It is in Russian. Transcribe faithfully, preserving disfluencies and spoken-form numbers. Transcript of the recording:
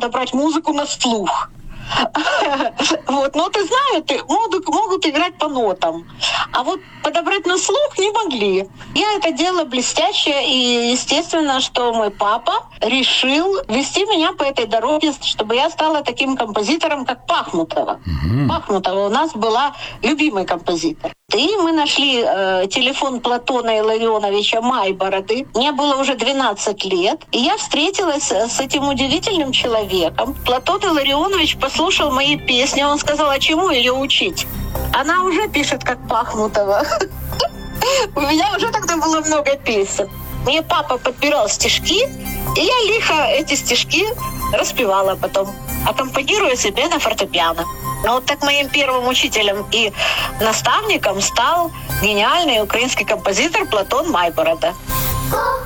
подобрать музыку на слух. Вот, ноты знают, могут, могут играть по нотам. А вот подобрать на слух не могли. Я это делала блестяще, и естественно, что мой папа решил вести меня по этой дороге, чтобы я стала таким композитором, как Пахмутова. Mm-hmm. Пахмутова у нас была любимый композитор. И мы нашли э, телефон Платона Илларионовича Майбороды. Мне было уже двенадцать лет, и я встретилась с этим удивительным человеком. Платон Илларионович послушал мои песни, он сказал, а чему ее учить? Она уже пишет, как Пахмутова. У меня уже тогда было много песен. Мне папа подбирал стишки, и я лихо эти стишки распевала потом, аккомпанируя себе на фортепиано. Но вот так моим первым учителем и наставником стал гениальный украинский композитор Платон Майборода.